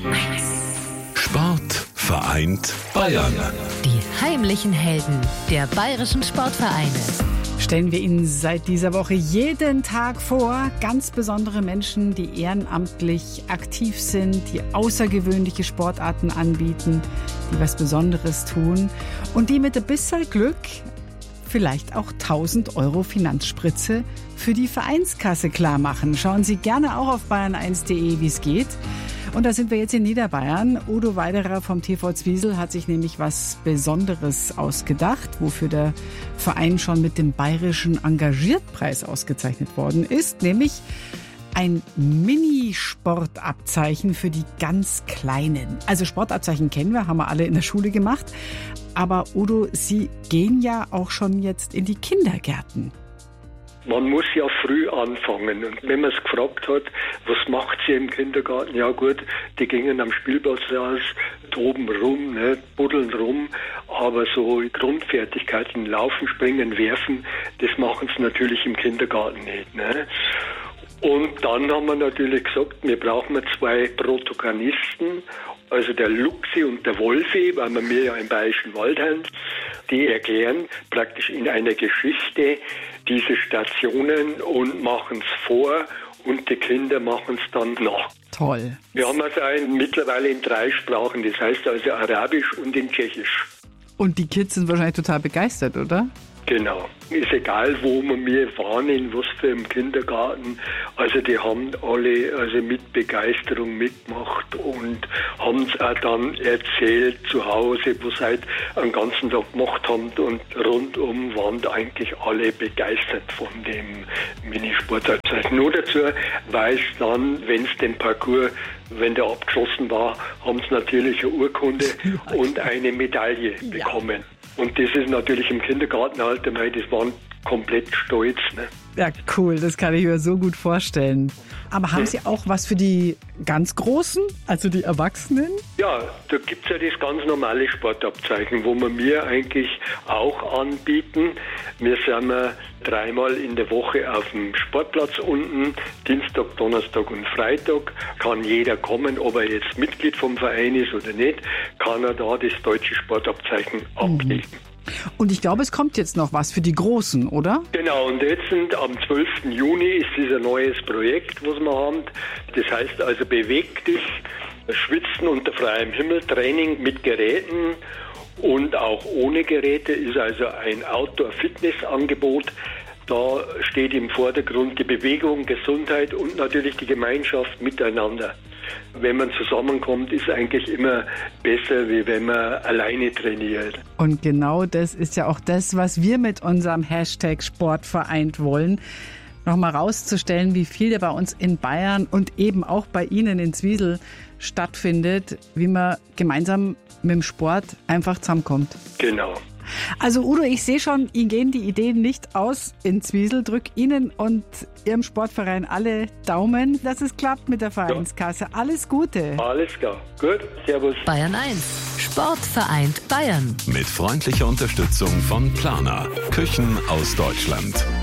Sport vereint Bayern. Die heimlichen Helden der bayerischen Sportvereine. Stellen wir Ihnen seit dieser Woche jeden Tag vor. Ganz besondere Menschen, die ehrenamtlich aktiv sind, die außergewöhnliche Sportarten anbieten, die was Besonderes tun und die mit ein bisschen Glück vielleicht auch 1.000 € Finanzspritze für die Vereinskasse klar machen. Schauen Sie gerne auch auf bayern1.de, wie es geht. Und da sind wir jetzt in Niederbayern. Udo Weiderer vom TV Zwiesel hat sich nämlich was Besonderes ausgedacht, wofür der Verein schon mit dem Bayerischen Engagiertpreis ausgezeichnet worden ist, nämlich ein Mini-Sportabzeichen für die ganz Kleinen. Also Sportabzeichen kennen wir, haben wir alle in der Schule gemacht. Aber Udo, Sie gehen ja auch schon jetzt in die Kindergärten. Man muss ja früh anfangen. Und wenn man es gefragt hat, was macht sie im Kindergarten? Ja gut, die gingen am Spielplatz raus, toben rum, ne, buddeln rum. Aber so Grundfertigkeiten, Laufen, Springen, Werfen, das machen sie natürlich im Kindergarten nicht. Ne? Und dann haben wir natürlich gesagt, wir brauchen 2 Protagonisten, also der Luchsi und der Wolfi, weil wir ja im Bayerischen Wald haben. Die erklären praktisch in einer Geschichte diese Stationen und machen es vor und die Kinder machen es dann nach. Toll. Wir haben also mittlerweile in 3 Sprachen, das heißt also Arabisch und in Tschechisch. Und die Kids sind wahrscheinlich total begeistert, oder? Genau. Ist egal, wo wir waren, in was für einem Kindergarten. Also die haben alle mit Begeisterung mitgemacht und haben es auch dann erzählt zu Hause, was sie einen ganzen Tag gemacht haben. Und rundum waren eigentlich alle begeistert von dem Minisportabzeichen. Nur dazu weiß dann, wenn es den Parcours, wenn der abgeschlossen war, haben sie natürlich eine Urkunde und eine Medaille bekommen. Und das ist natürlich im Kindergartenalter, das waren komplett stolz. Ne? Ja, cool, das kann ich mir so gut vorstellen. Aber haben Sie auch was für die ganz Großen, also die Erwachsenen? Ja, da gibt es ja das ganz normale Sportabzeichen, wo wir mir eigentlich auch anbieten. Wir sind 3-mal in der Woche auf dem Sportplatz unten, Dienstag, Donnerstag und Freitag. Kann jeder kommen, ob er jetzt Mitglied vom Verein ist oder nicht, kann er da das deutsche Sportabzeichen ablegen. Und ich glaube, es kommt jetzt noch was für die Großen, oder? Genau, und jetzt am 12. Juni ist dieser neues Projekt, was wir haben. Das heißt also beweg dich, schwitzen unter freiem Himmel, Training mit Geräten und auch ohne Geräte, ist also ein Outdoor-Fitness-Angebot. Da steht im Vordergrund die Bewegung, Gesundheit und natürlich die Gemeinschaft miteinander. Wenn man zusammenkommt, ist eigentlich immer besser, wie wenn man alleine trainiert. Und genau das ist ja auch das, was wir mit unserem Hashtag Sport vereint wollen. Nochmal rauszustellen, wie viel bei uns in Bayern und eben auch bei Ihnen in Zwiesel stattfindet, wie man gemeinsam mit dem Sport einfach zusammenkommt. Genau. Also Udo, ich sehe schon, Ihnen gehen die Ideen nicht aus in Zwiesel. Drück Ihnen und Ihrem Sportverein alle Daumen, dass es klappt mit der Vereinskasse. Alles Gute. Alles klar. Gut. Servus. Bayern 1. Sport vereint Bayern. Mit freundlicher Unterstützung von Planer. Küchen aus Deutschland.